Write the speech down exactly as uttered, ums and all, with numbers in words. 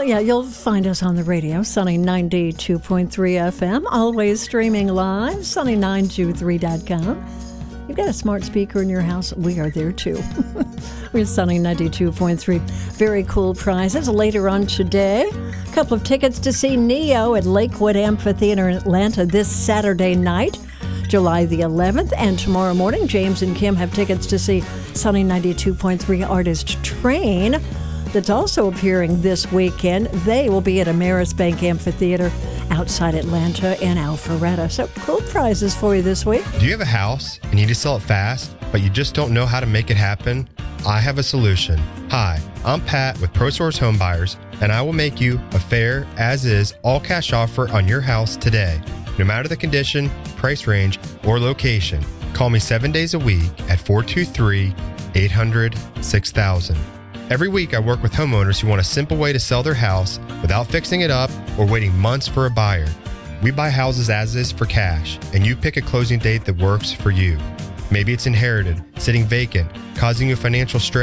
Well, yeah, you'll find us on the radio, Sunny ninety-two point three F M, always streaming live, sunny nine two three dot com. You've got a smart speaker in your house, we are there too. We're Sunny ninety-two point three. Very cool prizes later on today. A couple of tickets to see Neo at Lakewood Amphitheater in Atlanta this Saturday night, July the eleventh. And tomorrow morning, James and Kim have tickets to see Sunny ninety-two point three artist Train, that's also appearing this weekend. They will be at Ameris Bank Amphitheater outside Atlanta and Alpharetta. So cool prizes for you this week. Do you have a house and you need to sell it fast, but you just don't know how to make it happen? I have a solution. Hi, I'm Pat with ProSource Home Buyers, and I will make you a fair, as-is, all-cash offer on your house today. No matter the condition, price range, or location, call me seven days a week at four two three, eight hundred, six thousand. Every week, I work with homeowners who want a simple way to sell their house without fixing it up or waiting months for a buyer. We buy houses as is for cash, and you pick a closing date that works for you. Maybe it's inherited, sitting vacant, causing you financial stress.